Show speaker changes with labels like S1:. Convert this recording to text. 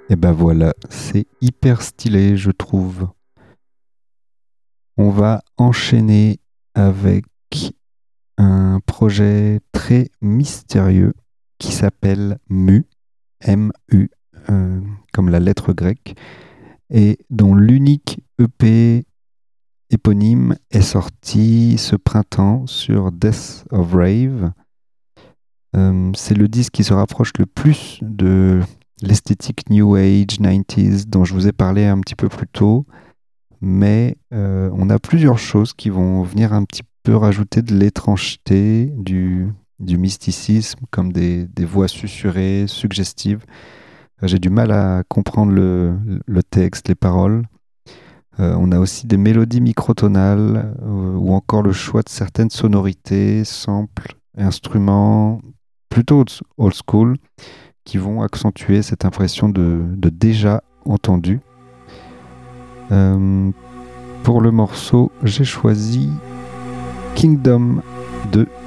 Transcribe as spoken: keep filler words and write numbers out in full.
S1: Et ben voilà, c'est hyper stylé, je trouve. On va enchaîner avec un projet très mystérieux qui s'appelle Mu, M U, euh, comme la lettre grecque, et dont l'unique E P éponyme est sorti ce printemps sur Death of Rave. Euh, c'est le disque qui se rapproche le plus de l'esthétique New Age quatre-vingt-dix dont je vous ai parlé un petit peu plus tôt, mais euh, on a plusieurs choses qui vont venir un petit peu rajouter de l'étrangeté, du, du mysticisme, comme des, des voix susurrées, suggestives. J'ai du mal à comprendre le, le texte, les paroles. Euh, on a aussi des mélodies microtonales euh, ou encore le choix de certaines sonorités, samples, instruments plutôt old school qui vont accentuer cette impression de, de déjà entendu. Euh, pour le morceau, j'ai choisi Kingdom de